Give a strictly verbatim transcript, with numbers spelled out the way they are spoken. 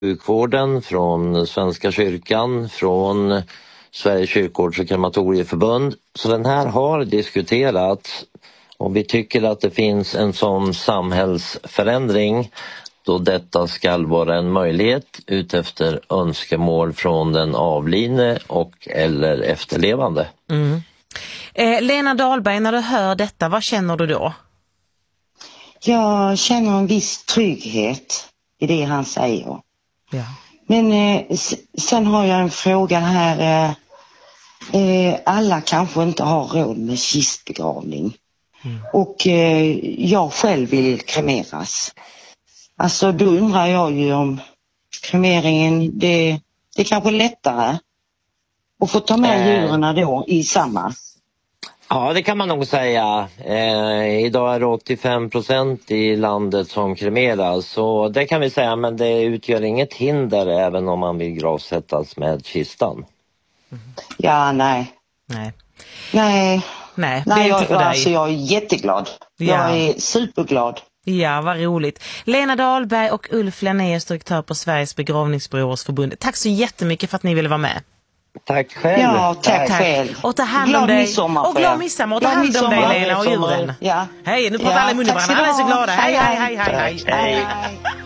sjukvården, från Svenska kyrkan, från Sveriges kyrkogårds- och krematorieförbund. Så den här har diskuterats och vi tycker att det finns en sån samhällsförändring då detta ska vara en möjlighet utefter önskemål från den avlidne och eller efterlevande. Mm. Eh, Lena Dahlberg, när du hör detta, vad känner du då? Jag känner en viss trygghet i det han säger. Ja. Men eh, sen har jag en fråga här. Eh, eh, alla kanske inte har råd med kistbegravning. Mm. Och eh, jag själv vill kremeras. Alltså då undrar jag ju om kremeringen, det, det är kanske lättare att få ta med djuren då i samma. Ja, det kan man nog säga. Eh, idag är det åttiofem procent i landet som kremeras. Så det kan vi säga, men det utgör inget hinder även om man vill gravsättas med kistan. Mm. Ja, nej. Nej. Nej. Nej, nej det är jag, inte för dig. Alltså, jag är jätteglad. Ja. Jag är superglad. Ja, vad roligt. Lena Dahlberg och Ulf Lennéus, direktör på Sveriges begravningsbyråers förbund. Tack så jättemycket för att ni ville vara med. Tack själv. Ja, tack, tack. själv. Och ta hand glad om dig. Midsommar. Och glad midsommar. Och ta hand om dig, Lena, och djuren. Ja. Hej, nu pratar ja, alla i munnen varandra. Alla är så glada. Hej, hej, hej, hej, hej. hej. hej.